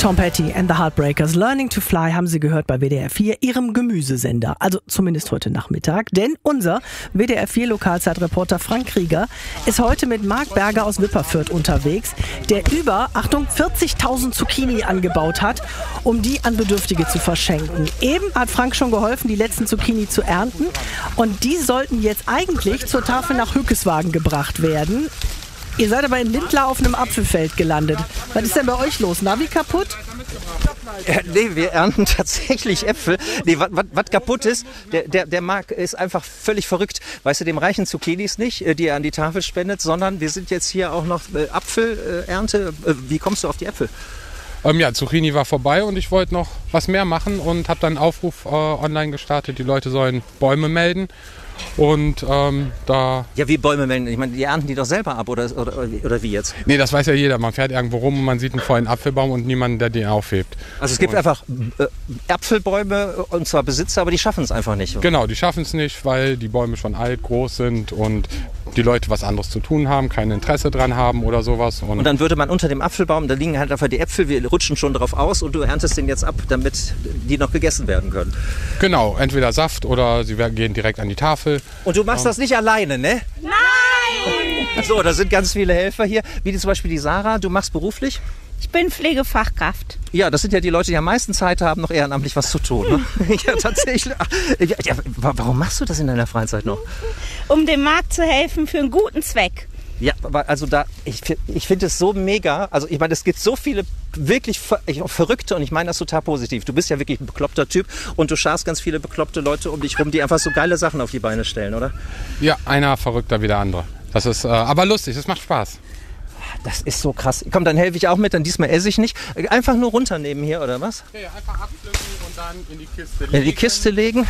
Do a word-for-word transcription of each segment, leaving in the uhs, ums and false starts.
Tom Petty and the Heartbreakers, Learning to Fly, haben Sie gehört bei W D R vier, Ihrem Gemüsesender. Also zumindest heute Nachmittag. Denn unser W D R vier Lokalzeitreporter Frank Krieger ist heute mit Marc Berger aus Wipperfürth unterwegs, der über, Achtung, vierzigtausend Zucchini angebaut hat, um die an Bedürftige zu verschenken. Eben hat Frank schon geholfen, die letzten Zucchini zu ernten. Und die sollten jetzt eigentlich zur Tafel nach Hückeswagen gebracht werden. Ihr seid aber in Lindlar auf einem Apfelfeld gelandet. Was ist denn bei euch los? Navi kaputt? Ja, nee, wir ernten tatsächlich Äpfel. Nee, was kaputt ist, der, der, der Marc ist einfach völlig verrückt. Weißt du, dem reichen Zucchinis nicht, die er an die Tafel spendet, sondern wir sind jetzt hier auch noch äh, Apfelernte. Äh, wie kommst du auf die Äpfel? Ähm, ja, Zucchini war vorbei und ich wollte noch was mehr machen und habe dann einen Aufruf äh, online gestartet. Die Leute sollen Bäume melden. Und ähm, da... Ja, wie Bäume melden? Ich meine, die ernten die doch selber ab, oder, oder, oder wie jetzt? Nee, das weiß ja jeder. Man fährt irgendwo rum und man sieht einen vollen Apfelbaum und niemanden, der den aufhebt. Also es gibt und einfach äh, Apfelbäume, und zwar Besitzer, aber die schaffen es einfach nicht. Genau, die schaffen es nicht, weil die Bäume schon alt, groß sind und die Leute was anderes zu tun haben, kein Interesse dran haben oder sowas. Und, und dann würde man unter dem Apfelbaum, da liegen halt einfach die Äpfel, wir rutschen schon drauf aus und du erntest den jetzt ab, damit die noch gegessen werden können. Genau, entweder Saft oder sie gehen direkt an die Tafel. Und du machst das nicht alleine, ne? Nein! So, da sind ganz viele Helfer hier, wie zum Beispiel die Sarah. Du machst beruflich? Ich bin Pflegefachkraft. Ja, das sind ja die Leute, die am meisten Zeit haben, noch ehrenamtlich was zu tun. Ne? Ja, tatsächlich. Ja, ja, warum machst du das in deiner Freizeit noch? Um dem Markt zu helfen für einen guten Zweck. Ja, aber also da, ich, ich finde es so mega. Also ich meine, es gibt so viele wirklich ver Verrückte und ich meine das total positiv. Du bist ja wirklich ein bekloppter Typ und du scharst ganz viele bekloppte Leute um dich rum, die einfach so geile Sachen auf die Beine stellen, oder? Ja, einer verrückter wie der andere. Das ist äh, aber lustig, das macht Spaß. Das ist so krass. Komm, dann helfe ich auch mit, dann diesmal esse ich nicht. Einfach nur runternehmen hier, oder was? Ja, ja, einfach abpflücken und dann in die Kiste legen. In die Kiste legen.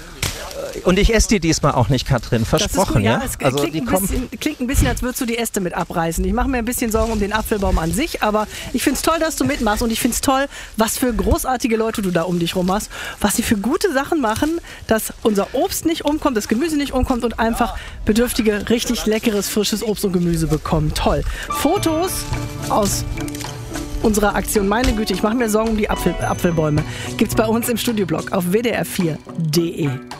Und ich esse die diesmal auch nicht, Katrin. Versprochen, ja? ja? Es also, klingt, die ein kommen bisschen, klingt ein bisschen, als würdest du die Äste mit abreißen. Ich mache mir ein bisschen Sorgen um den Apfelbaum an sich, aber ich finde es toll, dass du mitmachst und ich finde es toll, was für großartige Leute du da um dich rum hast, was sie für gute Sachen machen, dass unser Obst nicht umkommt, das Gemüse nicht umkommt und einfach Bedürftige richtig leckeres, frisches Obst und Gemüse bekommen. Toll. Fotos aus unserer Aktion, meine Güte, ich mache mir Sorgen um die Apfel, Apfelbäume, gibt's bei uns im Studioblog auf w d r vier punkt d e.